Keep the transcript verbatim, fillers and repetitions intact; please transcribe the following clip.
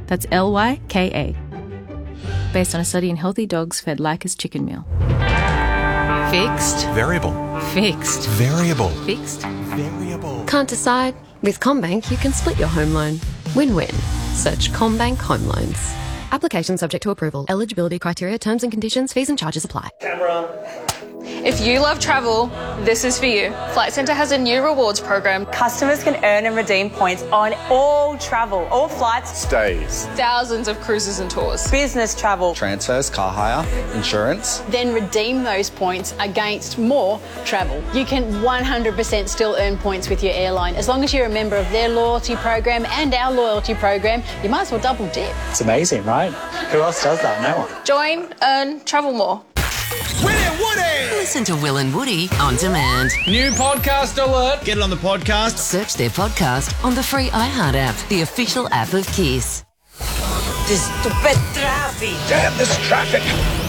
That's L Y K A. Based on a study in healthy dogs fed Lyca's chicken meal. Fixed. Variable. Fixed. Variable. Fixed. Variable. Can't decide? With CommBank, you can split your home loan. Win-win. Search CommBank Home Loans. Application subject to approval. Eligibility criteria, terms and conditions, fees and charges apply. Camera. If you love travel, this is for you. Flight Centre has a new rewards program. Customers can earn and redeem points on all travel, all flights, stays, thousands of cruises and tours, business travel, transfers, car hire, insurance. Then redeem those points against more travel. You can one hundred percent still earn points with your airline. As long as you're a member of their loyalty program and our loyalty program, you might as well double dip. It's amazing, right? Who else does that? No one. Join, earn, travel more. Willie and Woody! Listen to Will and Woody on demand. New podcast alert. Get it on the podcast. Search their podcast on the free iHeart app, the official app of Kiss. This stupid traffic. Damn this traffic.